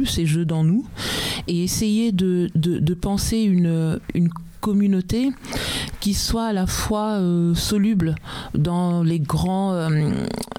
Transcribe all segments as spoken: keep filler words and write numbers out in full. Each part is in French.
ces jeux dans nous et essayer de, de, de penser une, une communauté qui soit à la fois euh, soluble dans les grands euh,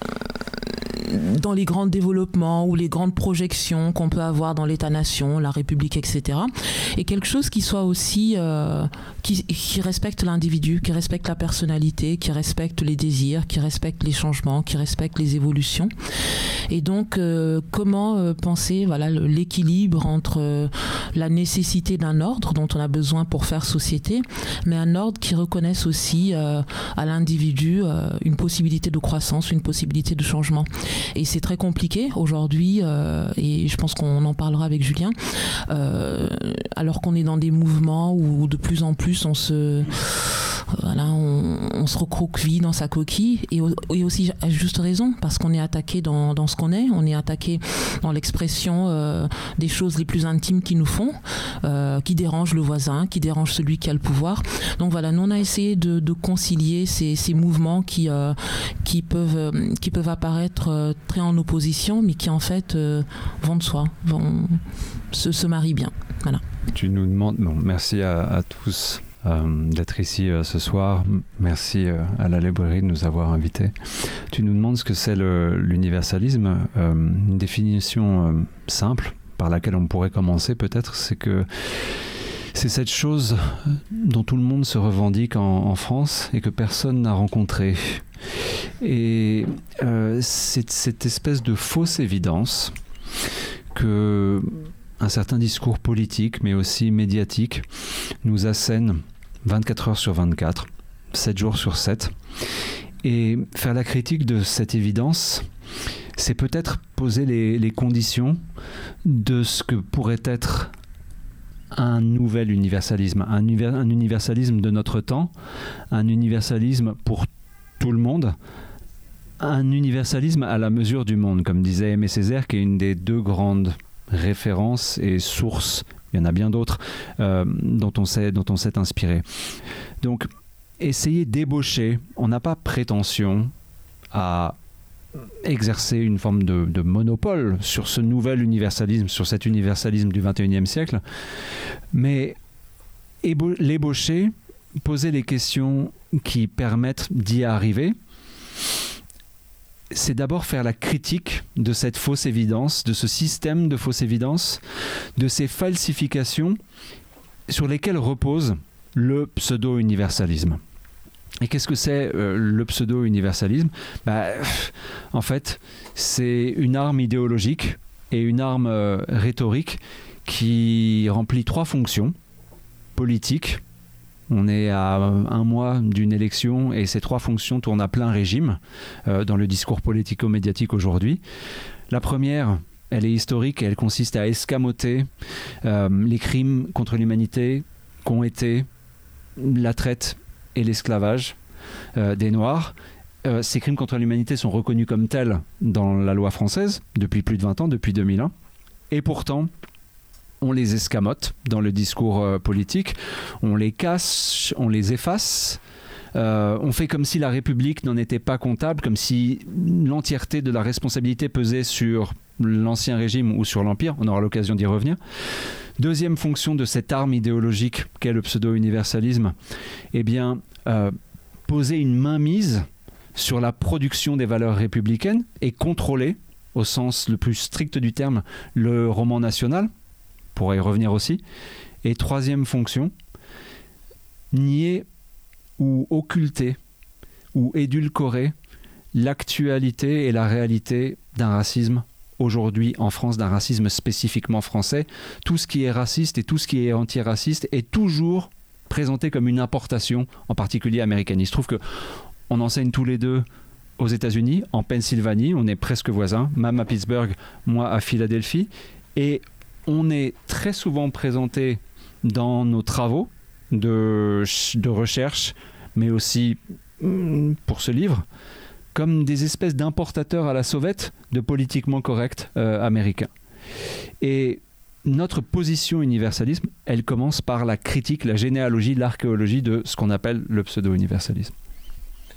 dans les grands développements ou les grandes projections qu'on peut avoir dans l'État-nation, la République, et cetera. Et quelque chose qui soit aussi euh, qui, qui respecte l'individu, qui respecte la personnalité, qui respecte les désirs, qui respecte les changements, qui respecte les évolutions. Et donc, euh, comment euh, penser voilà, l'équilibre entre euh, la nécessité d'un ordre dont on a besoin pour faire société, mais un ordre qui reconnaisse aussi euh, à l'individu euh, une possibilité de croissance, une possibilité de changement. Et c'est très compliqué aujourd'hui, euh, et je pense qu'on en parlera avec Julien, euh, alors qu'on est dans des mouvements où de plus en plus on se... Voilà, on, on se recroqueville dans sa coquille et, et aussi à juste raison parce qu'on est attaqué dans, dans ce qu'on est, on est attaqué dans l'expression euh, des choses les plus intimes qui nous font, euh, qui dérangent le voisin, qui dérangent celui qui a le pouvoir. Donc voilà, nous on a essayé de, de concilier ces, ces mouvements qui, euh, qui, peuvent, qui peuvent apparaître euh, très en opposition mais qui en fait euh, vont de soi, vont, se, se marient bien. Voilà. Tu nous demandes, bon, merci à, à tous. Euh, d'être ici euh, ce soir. Merci euh, à la librairie de nous avoir invités. Tu nous demandes ce que c'est le, l'universalisme. Euh, une définition euh, simple par laquelle on pourrait commencer peut-être, c'est que c'est cette chose dont tout le monde se revendique en, en France et que personne n'a rencontré. Et euh, c'est cette espèce de fausse évidence que un certain discours politique, mais aussi médiatique, nous assène vingt-quatre heures sur vingt-quatre, sept jours sur sept. Et faire la critique de cette évidence, c'est peut-être poser les, les conditions de ce que pourrait être un nouvel universalisme, un, un universalisme de notre temps, un universalisme pour tout le monde, un universalisme à la mesure du monde, comme disait Aimé Césaire, qui est une des deux grandes références et sources, il y en a bien d'autres, euh, dont on s'est, dont on s'est inspiré. Donc, essayer d'ébaucher, on n'a pas prétention à exercer une forme de, de monopole sur ce nouvel universalisme, sur cet universalisme du vingt et unième siècle, mais ébo- l'ébaucher, poser les questions qui permettent d'y arriver, c'est d'abord faire la critique de cette fausse évidence, de ce système de fausse évidence, de ces falsifications sur lesquelles repose le pseudo-universalisme. Et qu'est-ce que c'est euh, le pseudo-universalisme ? Bah, en fait, c'est une arme idéologique et une arme euh, rhétorique qui remplit trois fonctions politiques. On est à un mois d'une élection et ces trois fonctions tournent à plein régime euh, dans le discours politico-médiatique aujourd'hui. La première, elle est historique et elle consiste à escamoter euh, les crimes contre l'humanité qu'ont été la traite et l'esclavage euh, des Noirs. Euh, ces crimes contre l'humanité sont reconnus comme tels dans la loi française depuis plus de vingt ans, depuis deux mille un. Et pourtant, on les escamote dans le discours euh, politique, on les casse, on les efface, euh, on fait comme si la République n'en était pas comptable, comme si l'entièreté de la responsabilité pesait sur l'Ancien Régime ou sur l'Empire, on aura l'occasion d'y revenir. Deuxième fonction de cette arme idéologique qu'est le pseudo-universalisme, eh bien, euh, poser une mainmise sur la production des valeurs républicaines et contrôler, au sens le plus strict du terme, le roman national, pour y revenir aussi. Et troisième fonction, nier ou occulter ou édulcorer l'actualité et la réalité d'un racisme aujourd'hui en France, d'un racisme spécifiquement français. Tout ce qui est raciste et tout ce qui est antiraciste est toujours présenté comme une importation, en particulier américaine. Il se trouve qu'on enseigne tous les deux aux États-Unis, en Pennsylvanie, on est presque voisins, même à Pittsburgh, moi à Philadelphie, et on est très souvent présenté dans nos travaux de, de recherche, mais aussi pour ce livre, comme des espèces d'importateurs à la sauvette de politiquement correct euh, américains. Et notre position universalisme, elle commence par la critique, la généalogie, l'archéologie de ce qu'on appelle le pseudo-universalisme.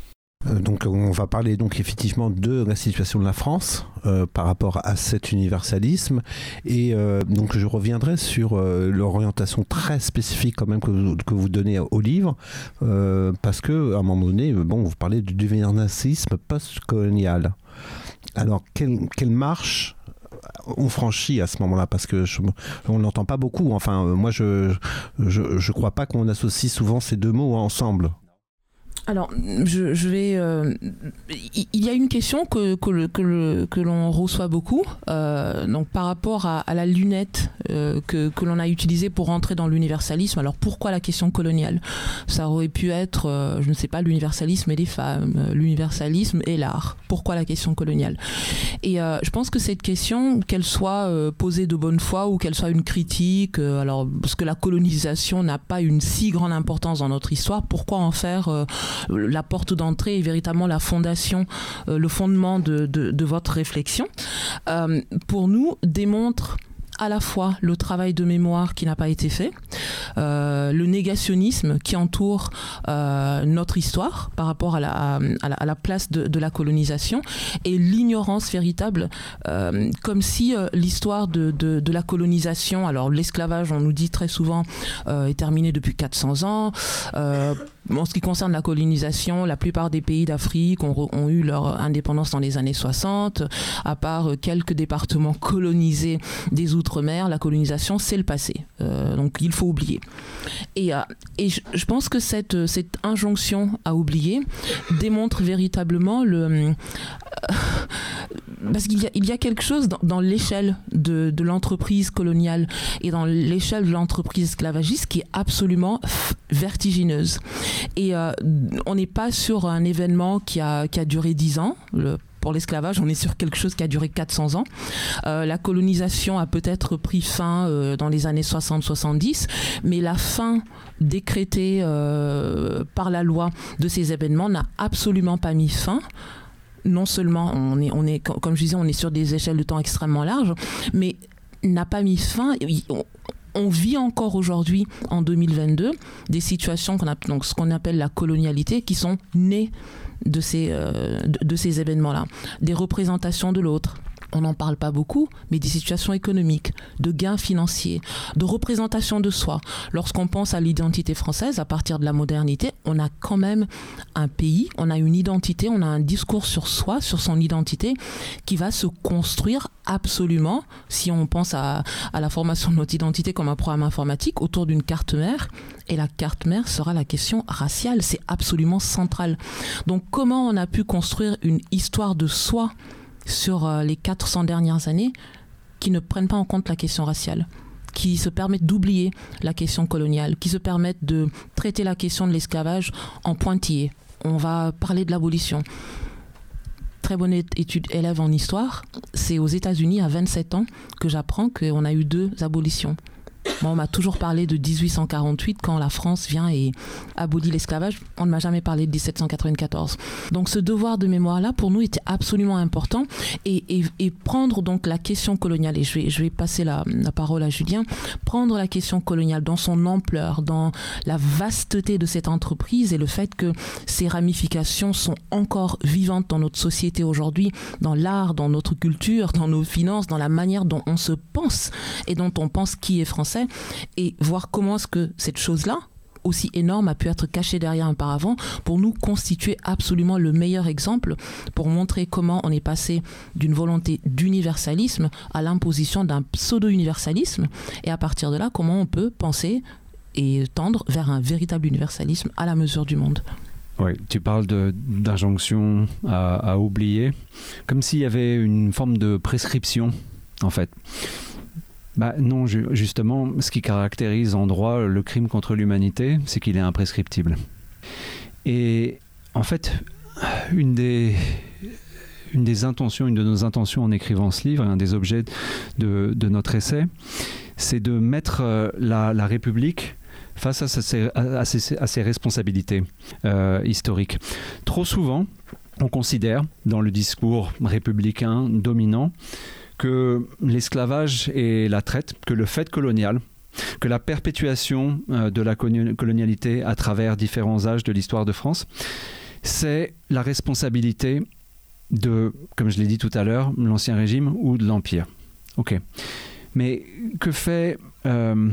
Euh, donc on va parler donc effectivement de la situation de la France euh, par rapport à cet universalisme et euh, donc je reviendrai sur euh, l'orientation très spécifique quand même que vous, que vous donnez au livre euh, parce que à un moment donné bon vous parlez du universalisme post-colonial. Alors quelle, quelle marche on franchit à ce moment-là parce que je, on n'entend pas beaucoup. Enfin moi je je je crois pas qu'on associe souvent ces deux mots ensemble. Alors, je, je vais. Euh, il y a une question que, que, le, que, le, que l'on reçoit beaucoup, euh, donc par rapport à, à la lunette euh, que, que l'on a utilisée pour rentrer dans l'universalisme. Alors, pourquoi la question coloniale ? Ça aurait pu être, euh, je ne sais pas, l'universalisme et les femmes, l'universalisme et l'art. Pourquoi la question coloniale ? Et euh, je pense que cette question, qu'elle soit euh, posée de bonne foi ou qu'elle soit une critique, euh, alors parce que la colonisation n'a pas une si grande importance dans notre histoire, pourquoi en faire euh, la porte d'entrée est véritablement la fondation, euh, le fondement de, de, de votre réflexion, euh, pour nous, démontre à la fois le travail de mémoire qui n'a pas été fait, euh, le négationnisme qui entoure euh, notre histoire par rapport à la, à la, à la place de, de la colonisation et l'ignorance véritable, euh, comme si euh, l'histoire de, de, de la colonisation, alors l'esclavage, on nous dit très souvent, euh, est terminé depuis quatre cents ans. Euh, En ce qui concerne la colonisation, la plupart des pays d'Afrique ont, ont eu leur indépendance dans les années soixante. À part quelques départements colonisés des Outre-mer, la colonisation, c'est le passé. Euh, donc, il faut oublier. Et, euh, et je, je pense que cette, cette injonction à oublier démontre véritablement le... Euh, parce qu'il y a, il y a quelque chose dans, dans l'échelle de, de l'entreprise coloniale et dans l'échelle de l'entreprise esclavagiste qui est absolument vertigineuse. Et euh, on n'est pas sur un événement qui a, qui a duré dix ans. Le, pour l'esclavage, on est sur quelque chose qui a duré quatre cents ans. Euh, la colonisation a peut-être pris fin euh, dans les années soixante soixante-dix, mais la fin décrétée euh, par la loi de ces événements n'a absolument pas mis fin. Non seulement, on est, on est, comme je disais, on est sur des échelles de temps extrêmement larges, mais n'a pas mis fin. On, on vit encore aujourd'hui, en deux mille vingt-deux, des situations, qu'on a, donc ce qu'on appelle la colonialité, qui sont nées de ces, euh, de, de ces événements-là. Des représentations de l'autre. On n'en parle pas beaucoup, mais des situations économiques, de gains financiers, de représentation de soi. Lorsqu'on pense à l'identité française, à partir de la modernité, on a quand même un pays, on a une identité, on a un discours sur soi, sur son identité, qui va se construire absolument, si on pense à, à la formation de notre identité comme un programme informatique, autour d'une carte mère. Et la carte mère sera la question raciale, c'est absolument central. Donc comment on a pu construire une histoire de soi sur euh, les quatre cents dernières années qui ne prennent pas en compte la question raciale, qui se permettent d'oublier la question coloniale, qui se permettent de traiter la question de l'esclavage en pointillé. On va parler de l'abolition. Très bonne étude élève en histoire, c'est aux États-Unis à vingt-sept ans que j'apprends qu'on a eu deux abolitions. Moi, on m'a toujours parlé de dix-huit cent quarante-huit quand la France vient et abolit l'esclavage. On ne m'a jamais parlé de dix-sept cent quatre-vingt-quatorze. Donc ce devoir de mémoire-là, pour nous, était absolument important. Et, et, et prendre donc la question coloniale, et je vais, je vais passer la, la parole à Julien, prendre la question coloniale dans son ampleur, dans la vasteté de cette entreprise et le fait que ses ramifications sont encore vivantes dans notre société aujourd'hui, dans l'art, dans notre culture, dans nos finances, dans la manière dont on se pense et dont on pense qui est français. Et voir comment est-ce que cette chose-là, aussi énorme, a pu être cachée derrière un paravent, pour nous constituer absolument le meilleur exemple pour montrer comment on est passé d'une volonté d'universalisme à l'imposition d'un pseudo-universalisme, et à partir de là, comment on peut penser et tendre vers un véritable universalisme à la mesure du monde. Oui, tu parles de, d'injonction à, à oublier, comme s'il y avait une forme de prescription, en fait. Bah non, justement, ce qui caractérise en droit le crime contre l'humanité, c'est qu'il est imprescriptible. Et en fait, une des, une des intentions, une de nos intentions en écrivant ce livre, un des objets de, de notre essai, c'est de mettre la, la République face à ses, à ses, à ses responsabilités euh, historiques. Trop souvent, on considère, dans le discours républicain dominant, que l'esclavage et la traite, que le fait colonial, que la perpétuation euh, de la colonialité à travers différents âges de l'histoire de France, c'est la responsabilité de, comme je l'ai dit tout à l'heure, l'Ancien Régime ou de l'Empire. Ok. Mais que fait euh,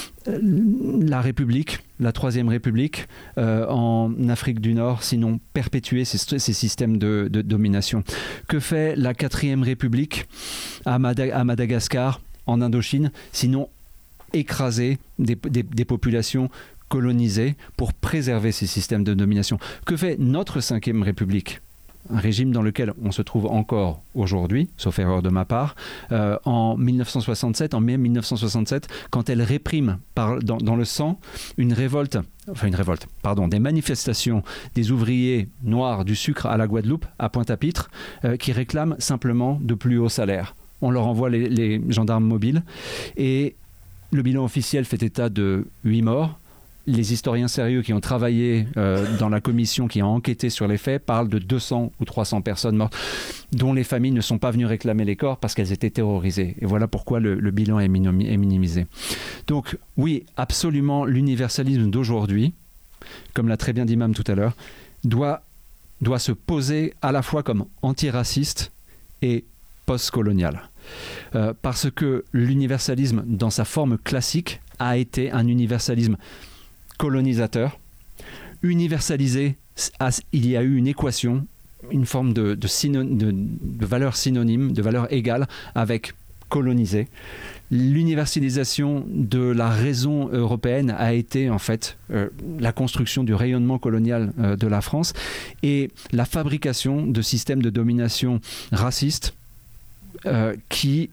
la République, la Troisième République, euh, en Afrique du Nord, sinon perpétuer ces, ces systèmes de, de domination? Que fait la Quatrième République à, Madag- à Madagascar, en Indochine, sinon écraser des, des, des populations colonisées pour préserver ces systèmes de domination? Que fait notre Cinquième République, un régime dans lequel on se trouve encore aujourd'hui, sauf erreur de ma part, euh, en mille neuf cent soixante-sept, en mai mille neuf cent soixante-sept, quand elle réprime par, dans, dans le sang une révolte, enfin une révolte, pardon, des manifestations des ouvriers noirs du sucre à la Guadeloupe, à Pointe-à-Pitre, euh, qui réclament simplement de plus hauts salaires. On leur envoie les, les gendarmes mobiles et le bilan officiel fait état de huit morts. Les historiens sérieux qui ont travaillé euh, dans la commission qui a enquêté sur les faits parlent de deux cents ou trois cents personnes mortes dont les familles ne sont pas venues réclamer les corps parce qu'elles étaient terrorisées. Et voilà pourquoi le, le bilan est, minimi- est minimisé. Donc oui, absolument, l'universalisme d'aujourd'hui, comme l'a très bien dit Mam tout à l'heure, doit, doit se poser à la fois comme antiraciste et post-colonial. Euh, parce que l'universalisme, dans sa forme classique, a été un universalisme colonisateur, universalisé. Il y a eu une équation, une forme de, de, syno, de, de valeur synonyme, de valeur égale avec colonisé. L'universalisation de la raison européenne a été en fait euh, la construction du rayonnement colonial euh, de la France et la fabrication de systèmes de domination racistes euh, qui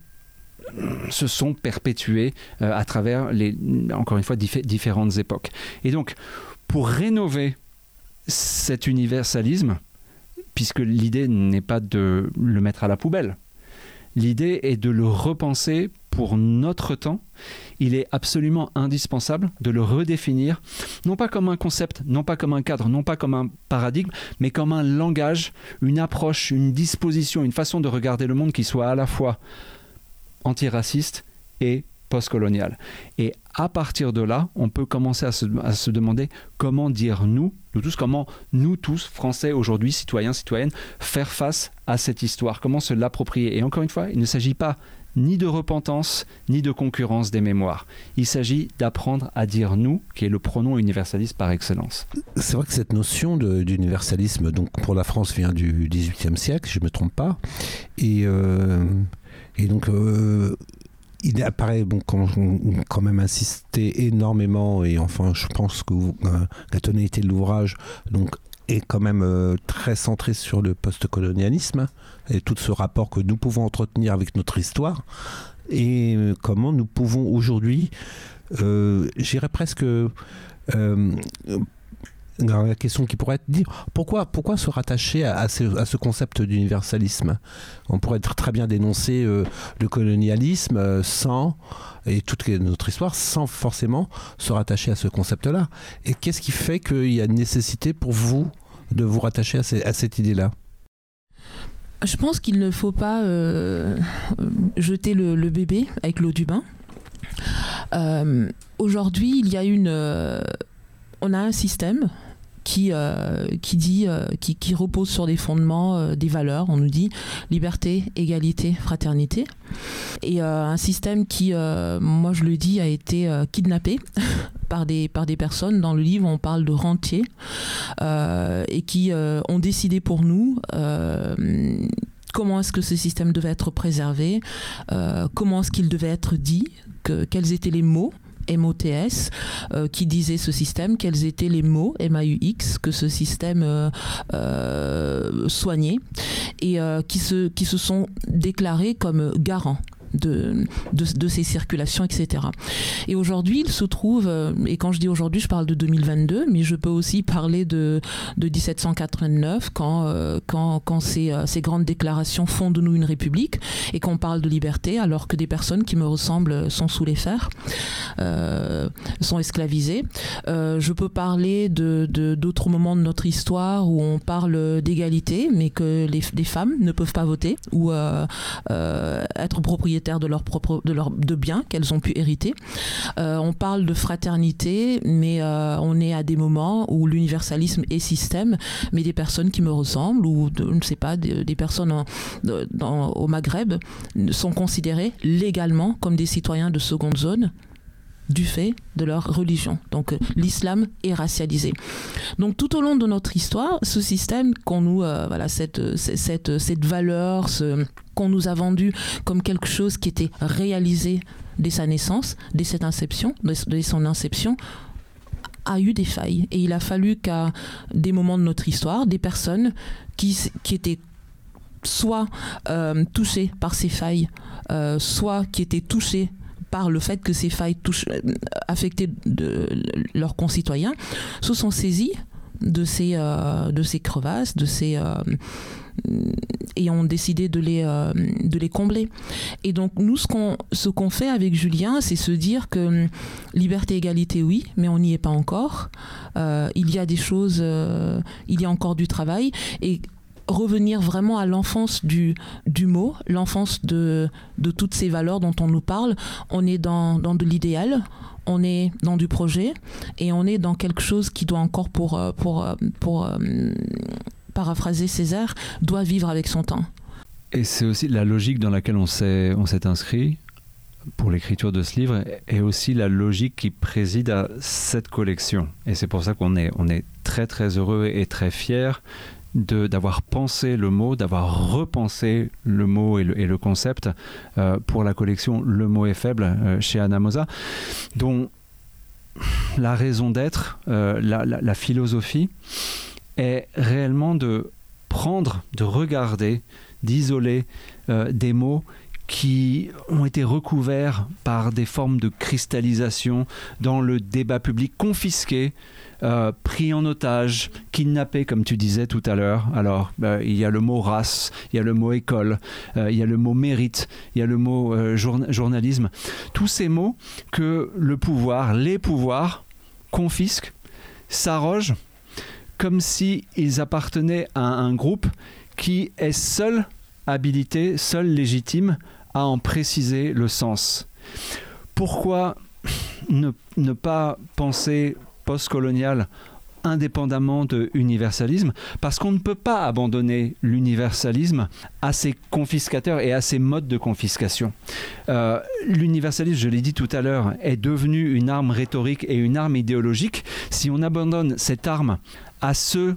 se sont perpétués euh, à travers, les, encore une fois, dif- différentes époques. Et donc, pour rénover cet universalisme, puisque l'idée n'est pas de le mettre à la poubelle, l'idée est de le repenser pour notre temps. Il est absolument indispensable de le redéfinir, non pas comme un concept, non pas comme un cadre, non pas comme un paradigme, mais comme un langage, une approche, une disposition, une façon de regarder le monde qui soit à la fois antiraciste et postcolonial. Et à partir de là, on peut commencer à se, à se demander comment dire nous, nous tous, comment nous tous, Français aujourd'hui, citoyens, citoyennes, faire face à cette histoire, comment se l'approprier. Et encore une fois, il ne s'agit pas ni de repentance, ni de concurrence des mémoires. Il s'agit d'apprendre à dire nous, qui est le pronom universaliste par excellence. C'est vrai que cette notion de, d'universalisme, donc pour la France, vient du dix-huitième siècle, je ne me trompe pas. Et... Euh Et donc, euh, il apparaît bon, quand, quand même insister énormément, et enfin, je pense que vous, euh, la tonalité de l'ouvrage donc, est quand même euh, très centrée sur le post-colonialisme et tout ce rapport que nous pouvons entretenir avec notre histoire et euh, comment nous pouvons aujourd'hui, euh, j'irais presque... Euh, Alors, la question qui pourrait être dire pourquoi, pourquoi se rattacher à, à, ce, à ce concept d'universalisme? On pourrait très bien dénoncer euh, le colonialisme euh, sans, et toute notre histoire sans forcément se rattacher à ce concept-là. Et qu'est-ce qui fait qu'il y a une nécessité pour vous de vous rattacher à, ces, à cette idée-là? Je pense qu'il ne faut pas euh, jeter le, le bébé avec l'eau du bain. Euh, aujourd'hui, il y a une... Euh, on a un système qui, euh, qui, dit, euh, qui, qui repose sur des fondements, euh, des valeurs. On nous dit liberté, égalité, fraternité. Et euh, un système qui, euh, moi je le dis, a été euh, kidnappé par des, par des personnes. Dans le livre, on parle de rentiers euh, et qui euh, ont décidé pour nous euh, comment est-ce que ce système devait être préservé, euh, comment est-ce qu'il devait être dit, que, quels étaient les mots M O T S, euh, qui disait ce système, quels étaient les mots M A U X que ce système euh, euh, soignait et euh, qui, se, qui se sont déclarés comme garants de, de, de ces circulations, et cetera. Et aujourd'hui, il se trouve, et quand je dis aujourd'hui, je parle de deux mille vingt-deux, mais je peux aussi parler de, de dix-sept cent quatre-vingt-neuf, quand, euh, quand, quand ces, ces grandes déclarations font de nous une république, et qu'on parle de liberté, alors que des personnes qui me ressemblent sont sous les fers, euh, sont esclavisées. Euh, je peux parler de, de, d'autres moments de notre histoire où on parle d'égalité, mais que les, les femmes ne peuvent pas voter, ou euh, euh, être propriétaires propriétaires de leurs propres de leurs de biens qu'elles ont pu hériter. Euh, on parle de fraternité, mais euh, on est à des moments où l'universalisme est système, mais des personnes qui me ressemblent ou de, je ne sais pas des, des personnes en, de, dans, au Maghreb sont considérées légalement comme des citoyens de seconde zone du fait de leur religion. Donc euh, l'islam est racialisé. Donc tout au long de notre histoire, ce système qu'on nous, euh, voilà, cette, cette, cette valeur, ce, qu'on nous a vendu comme quelque chose qui était réalisé dès sa naissance, dès cette inception, dès son inception, a eu des failles. Et il a fallu qu'à des moments de notre histoire, des personnes qui, qui étaient soit euh, touchées par ces failles, euh, soit qui étaient touchées par le fait que ces failles touchent, affectaient de, leurs concitoyens, se sont saisis de ces, euh, de ces crevasses, de ces, euh, et ont décidé de les, euh, de les combler. Et donc nous, ce qu'on, ce qu'on fait avec Julien, c'est se dire que liberté, égalité, oui, mais on n'y est pas encore. Euh, il y a des choses, euh, il y a encore du travail, et revenir vraiment à l'enfance du, du mot, l'enfance de, de toutes ces valeurs dont on nous parle. On est dans, dans de l'idéal, on est dans du projet, et on est dans quelque chose qui doit encore, pour, pour, pour, pour euh, paraphraser Césaire, doit vivre avec son temps. Et c'est aussi la logique dans laquelle on s'est, on s'est inscrit pour l'écriture de ce livre, est aussi la logique qui préside à cette collection. Et c'est pour ça qu'on est, on est très très heureux et très fiers De, d'avoir pensé le mot, d'avoir repensé le mot et le, et le concept euh, pour la collection Le mot est faible euh, chez Anamosa, dont la raison d'être, euh, la, la, la philosophie est réellement de prendre, de regarder, d'isoler euh, des mots qui ont été recouverts par des formes de cristallisation dans le débat public, confisqués, Euh, pris en otage, kidnappé, comme tu disais tout à l'heure. Alors, euh, il y a le mot race, il y a le mot école, euh, il y a le mot mérite, il y a le mot euh, journa- journalisme. Tous ces mots que le pouvoir, les pouvoirs, confisquent, s'arrogent, comme s'ils appartenaient à un groupe qui est seul habilité, seul légitime à en préciser le sens. Pourquoi ne, ne pas penser postcolonial indépendamment de l'universalisme? Parce qu'on ne peut pas abandonner l'universalisme à ses confiscateurs et à ses modes de confiscation. Euh, l'universalisme, je l'ai dit tout à l'heure, est devenu une arme rhétorique et une arme idéologique. Si on abandonne cette arme à ceux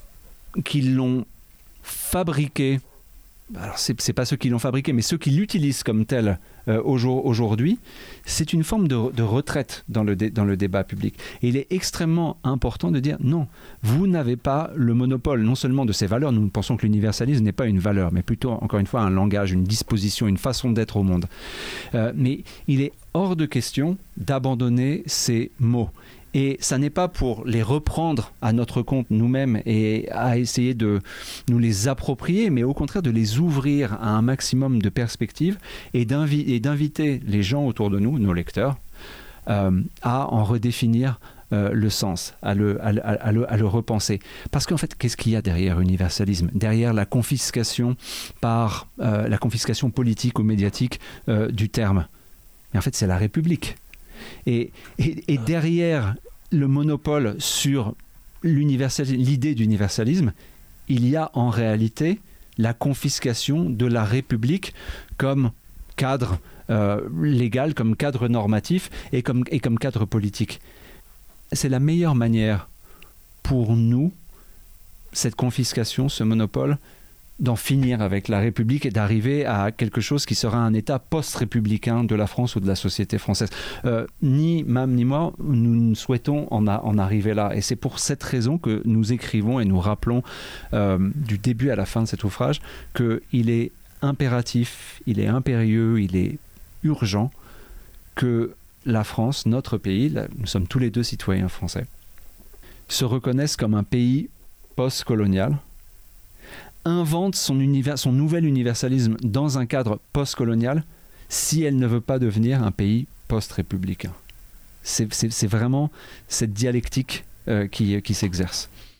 qui l'ont fabriquée, alors c'est, c'est pas ceux qui l'ont fabriqué, mais ceux qui l'utilisent comme tel euh, aujourd'hui, c'est une forme de, de retraite dans le, dé, dans le débat public. Et il est extrêmement important de dire non, vous n'avez pas le monopole non seulement de ces valeurs, nous pensons que l'universalisme n'est pas une valeur, mais plutôt, encore une fois, un langage, une disposition, une façon d'être au monde. Euh, mais il est hors de question d'abandonner ces mots. Et ça n'est pas pour les reprendre à notre compte nous-mêmes et à essayer de nous les approprier, mais au contraire de les ouvrir à un maximum de perspectives et, d'invi- et d'inviter les gens autour de nous, nos lecteurs, euh, à en redéfinir euh, le sens, à le, à, à, à, le, à le repenser. Parce qu'en fait, qu'est-ce qu'il y a derrière l'universalisme ? Derrière la confiscation par euh, la confiscation politique ou médiatique euh, du terme. Mais en fait, c'est la République. Et, et, et derrière le monopole sur l'idée d'universalisme, il y a en réalité la confiscation de la République comme cadre euh, légal, comme cadre normatif et comme, et comme cadre politique. C'est la meilleure manière pour nous, cette confiscation, ce monopole, d'en finir avec la République et d'arriver à quelque chose qui sera un État post-républicain de la France ou de la société française. Euh, ni Mam ni moi, nous souhaitons en, a, en arriver là. Et c'est pour cette raison que nous écrivons et nous rappelons euh, du début à la fin de cet ouvrage qu'il est impératif, il est impérieux, il est urgent que la France, notre pays, là, nous sommes tous les deux citoyens français, se reconnaissent comme un pays post-colonial, invente son, univers, son nouvel universalisme dans un cadre post-colonial si elle ne veut pas devenir un pays post-républicain. C'est, c'est, c'est vraiment cette dialectique euh, qui, qui s'exerce.